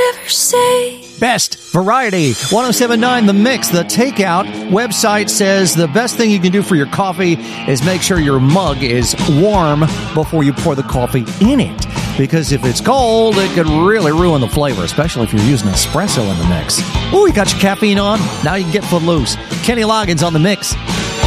ever say. Best variety. 1079 The Mix, the takeout website says the best thing you can do for your coffee is make sure your mug is warm before you pour the coffee in it. Because if it's cold, it could really ruin the flavor, especially if you're using espresso in the mix. Ooh, you got your caffeine on? Now you can get footloose. Kenny Loggins on The Mix.